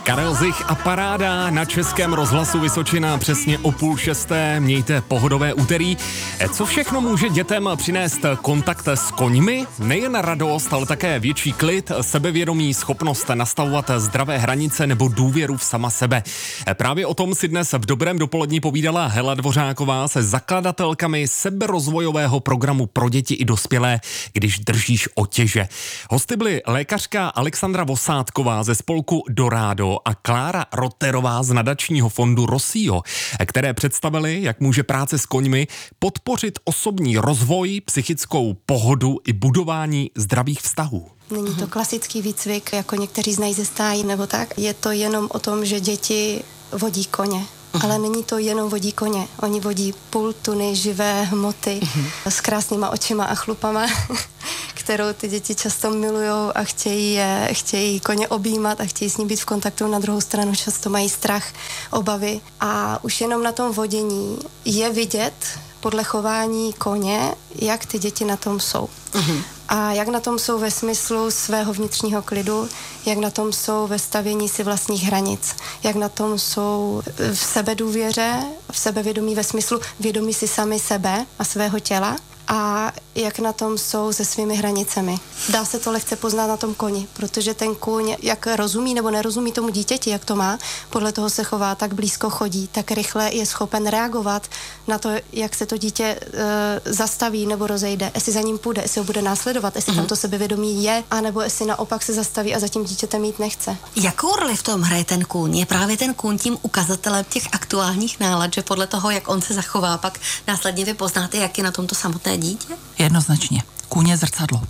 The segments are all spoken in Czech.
Karel Zich a Paráda na Českém rozhlasu Vysočina přesně o 5:30. Mějte pohodové úterý. Co všechno může dětem přinést kontakt s koňmi? Nejen radost, ale také větší klid, sebevědomí, schopnost nastavovat zdravé hranice nebo důvěru v sama sebe. Právě o tom si dnes v Dobrém dopolední povídala Hela Dvořáková se zakladatelkami seberozvojového programu pro děti i dospělé, když držíš otěže. Hosty byly lékařka Alexandra Vosátková ze spolku Dorado a Klára Rotterová z nadačního fondu Rossio, které představili, jak může práce s koňmi podpořit osobní rozvoj, psychickou pohodu i budování zdravých vztahů. Není to klasický výcvik, jako někteří znají ze stájí nebo tak. Je to jenom o tom, že děti vodí koně. Ale není to jenom vodí koně. Oni vodí půl tuny živé hmoty s krásnýma očima a chlupama, kterou ty děti často milujou a chtějí koně objímat a chtějí s ním být v kontaktu. Na druhou stranu často mají strach, obavy. A už jenom na tom vodění je vidět podle chování koně, jak ty děti na tom jsou. A jak na tom jsou ve smyslu svého vnitřního klidu, jak na tom jsou ve stavění si vlastních hranic, jak na tom jsou v sebedůvěře, v sebevědomí ve smyslu vědomí si sami sebe a svého těla a jak na tom jsou se svými hranicemi. Dá se to lehce poznat na tom koni, protože ten kůň, jak rozumí nebo nerozumí tomu dítěti, jak to má, podle toho se chová, tak blízko chodí, tak rychle je schopen reagovat na to, jak se to dítě zastaví nebo rozejde, jestli za ním půjde, jestli ho bude následovat, jestli tam to sebevědomí je, anebo jestli naopak se zastaví a za tím dítětem jít nechce. Jakou roli v tom hraje ten kůň? Je právě ten kůň tím ukazatelem těch aktuálních nálad, že podle toho, jak on se zachová, pak následně vy poznáte, jak je na tomto samotné dítě? Jednoznačně. Kůň je zrcadlo.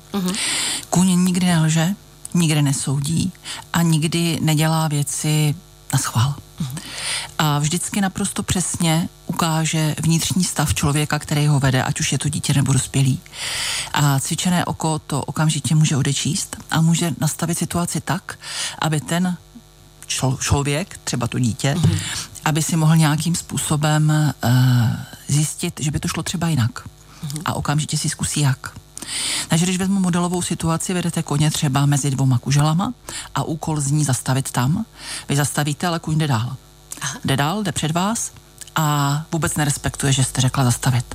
Kůň nikdy nelže, nikdy nesoudí a nikdy nedělá věci naschvál. A vždycky naprosto přesně ukáže vnitřní stav člověka, který ho vede, ať už je to dítě nebo dospělý. A cvičené oko to okamžitě může odečíst a může nastavit situaci tak, aby ten člověk, třeba to dítě, aby si mohl nějakým způsobem zjistit, že by to šlo třeba jinak. A okamžitě si zkusí jak. Takže když vezmu modelovou situaci, vedete koně třeba mezi dvoma kuželama a úkol zní zastavit tam. Vy zastavíte, ale kůň jde dál. Jde dál, jde před vás a vůbec nerespektuje, že jste řekla zastavit.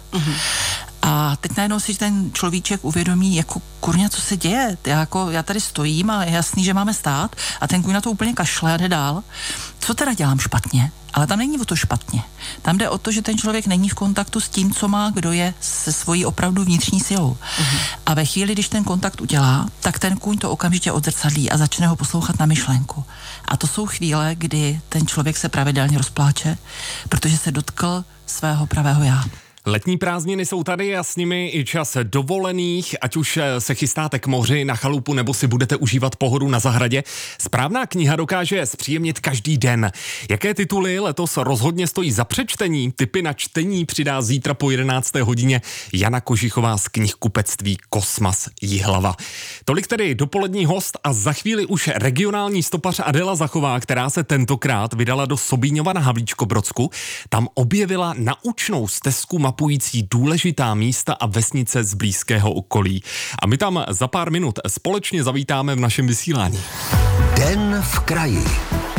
A teď najednou si ten človíček uvědomí, jako kurňa, co se děje. Já tady stojím a je jasný, že máme stát a ten kůň na to úplně kašle a jde dál. Co teda dělám špatně? Ale tam není o to špatně. Tam jde o to, že ten člověk není v kontaktu s tím, co má, kdo je se svojí opravdu vnitřní silou. A ve chvíli, když ten kontakt udělá, tak ten kůň to okamžitě odzrcadlí a začne ho poslouchat na myšlenku. A to jsou chvíle, kdy ten člověk se pravidelně rozpláče, protože se dotkl svého pravého já. Letní prázdniny jsou tady a s nimi i čas dovolených, ať už se chystáte k moři, na chalupu nebo si budete užívat pohodu na zahradě. Správná kniha dokáže zpříjemnit každý den. Jaké tituly letos rozhodně stojí za přečtení? Tipy na čtení přidá zítra po 11. hodině Jana Kožichová z knihkupectví Kosmas Jihlava. Tolik tedy dopolední host a za chvíli už regionální stopař Adela Zachová, která se tentokrát vydala do Sobíňova na Havlíčkobrodsku. Tam objevila naučnou stezku mapující důležitá místa a vesnice z blízkého okolí. A my tam za pár minut společně zavítáme v našem vysílání. Den v kraji.